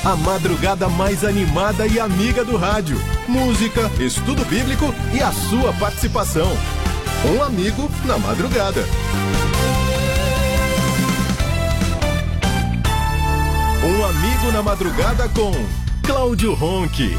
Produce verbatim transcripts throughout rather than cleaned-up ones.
a madrugada mais animada e amiga do rádio. Música, estudo bíblico e a sua participação. Um amigo na madrugada. Um amigo na madrugada com Cláudio Ronchi.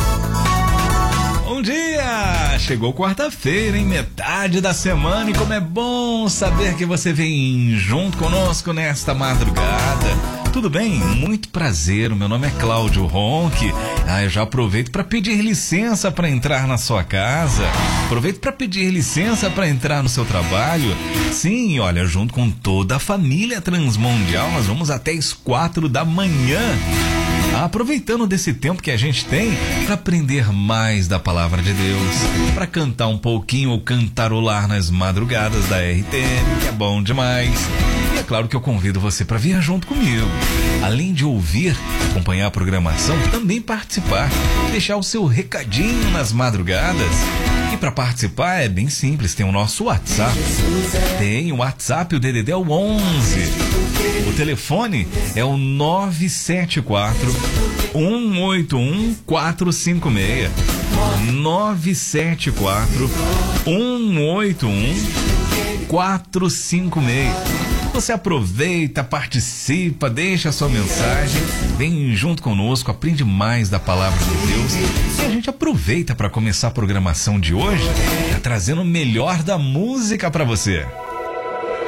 Bom dia! Chegou quarta-feira, em metade da semana, e como é bom saber que você vem junto conosco nesta madrugada. Tudo bem? Muito prazer, o meu nome é Cláudio Ronchi. Ah, eu já aproveito para pedir licença para entrar na sua casa. Aproveito para pedir licença para entrar no seu trabalho. Sim, olha, junto com toda a família Transmundial, nós vamos até as quatro da manhã. Aproveitando desse tempo que a gente tem para aprender mais da palavra de Deus, para cantar um pouquinho ou cantarolar nas madrugadas da R T M, que é bom demais. E é claro que eu convido você para vir junto comigo. Além de ouvir, acompanhar a programação, também participar, deixar o seu recadinho nas madrugadas. E para participar é bem simples, tem o nosso WhatsApp. Tem o WhatsApp, o D D D é o onze. O telefone é o nove sete quatro, um oito um, quatro cinco seis. nove sete quatro, um oito um, quatro cinco seis. Você aproveita, participa, deixa a sua mensagem, vem junto conosco, aprende mais da palavra de Deus. E a gente aproveita para começar a programação de hoje, trazendo o melhor da música para você.